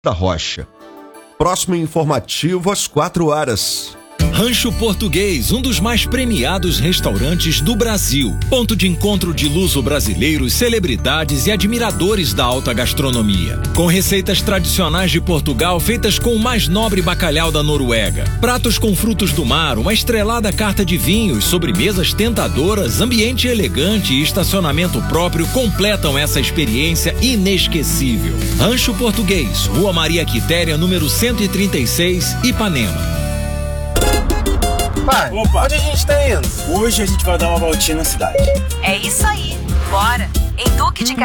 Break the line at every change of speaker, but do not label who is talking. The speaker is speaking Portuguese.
da Rocha. Próximo informativo às 4h.
Rancho Português, um dos mais premiados restaurantes do Brasil. Ponto de encontro de luso-brasileiros, celebridades e admiradores da alta gastronomia. Com receitas tradicionais de Portugal feitas com o mais nobre bacalhau da Noruega. Pratos com frutos do mar, uma estrelada carta de vinhos, sobremesas tentadoras, ambiente elegante e estacionamento próprio completam essa experiência inesquecível. Rancho Português, Rua Maria Quitéria, número 136, Ipanema.
Pai, onde a gente tá indo?
Hoje a gente vai dar uma voltinha na cidade.
É isso aí, bora! Em Duque de